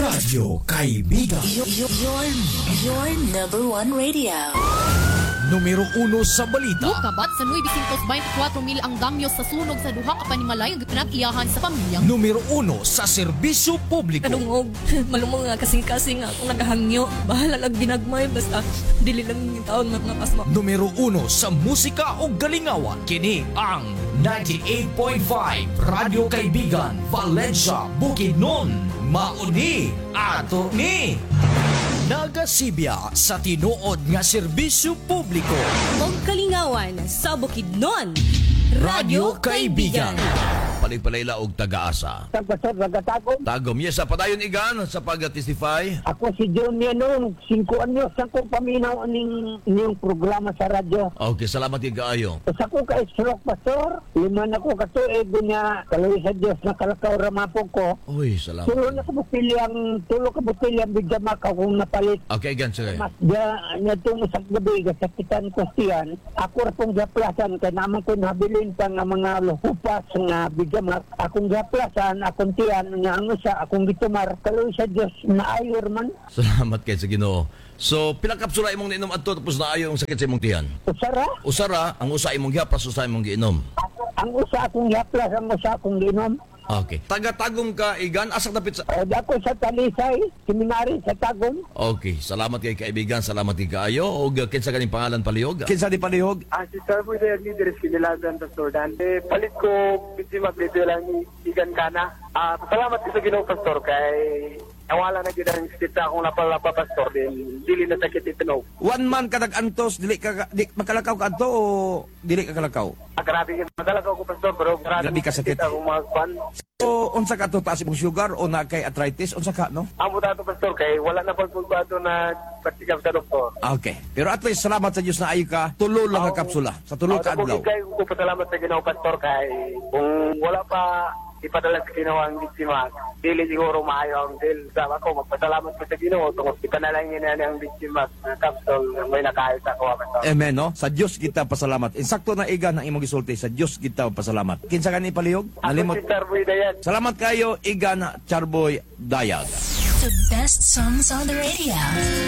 Radyo Kaibigan. Your number one radio. Numero 1 sa balita. Kabat sa 924,000 ang damyos sa sunog sa duha ka panimalay nga pinag-iyahan sa pamilya. Numero 1 sa serbisyo publiko. Kanungog, malumong nga kasing-kasing nga kung nagahangyo. Bahala lang ginagmay, basta dili lang yung taon mga pasma. Numero 1 sa musika o galingawan. Kini ang 98.5 Radyo Kaibigan, Valencia, Bukidnon. Mauni ato ni nagasibya sa tinuod nga serbisyo publiko. Og kalingawan sa Bukidnon. Radyo Kaibigan. Paligpalayla og taga-asa. Pastor, Ragatagom. Tagom, yes, sa padayon igan sa pag-testify. Ako si John Yanong, 5 anyos akong paminaw ning programa sa radyo. Okay, salamat kaayo. Sa ko ka stroke, Pastor. 5 na ko katuig niya, kaloy sa Diyos na kalakaw ramapog ko. Uy, salamat. Tulo na ka butilyang bigyamak akong napalit. Okay, gan sige. Mas niya tungo sa gabi, kasakitan ko siyan. Ako ra pong gaplasan, kaya naman ko nabilin pa nga mga luhupas nga bigyamak. Akong gaplasan, akong tiyan, nga ano sa akong gitumar. Kaloy sa Diyos na ayor man. Salamat kay sa Ginoo. So, pila kapsula imong niinom adto tapos naayo ang sakit sa imong tiyan? Usara, Usara, ang usa imong gihapas, usa imong giinom. ang usa akong gaplas, ang usa akong ginom. Okay. Taga-tagom ka igan asa dapit sa. O dako sa Talisay, seminary sa Tagum. Okay, salamat kay kaibigan, salamat kay kaayo og kinsa kaning pangalan palihog? Kinsa di palihog? Si Sir po dahil ni Deres Kinilagan, Pastor Dante. Palit ko, biti magdito lang ni Igan Kana. Salamat ko sa Ginoo, Pastor, kay nawala na gina ang sita akong napalapa, Pastor. Dili na sakit ito. One man ka nag-antos, di makalakaw ka anto o dili ka kalakaw? Grabe yun. Madalakaw ko, Pastor, pero Grabe ka sakit. akong mga kwan. So, unsa ka to taas imong sugar o na kay arthritis? Unsa ka, no? Amo dato, Pastor, kay wala na pagpagbato na patikap sa doktor. Okay. Pero at least, salamat sa Diyos na ayo ka. Tulo lang ka kapsula. Sa tulo ka adlaw. Kay ko pasalamat sa Ginoo, Pastor, kay kung wala pa ipadala sa Ginoo ang biktima, dili siguro maayo ang deal. Sa ako, magpasalamat ko sa Ginoo tungkol ipanalangin na ang biktima ng kapsul may nakahit ako, Pastor. Amen, no? Sa Diyos kita pasalamat. Insakto na igan ang imong gisulti. Sa Diyos kita pasalamat. Kinsa ka ni palihog? Ako si Sir Boy Dayan. Salamat kayo, Igan Charboy Dayag. The best songs on the radio.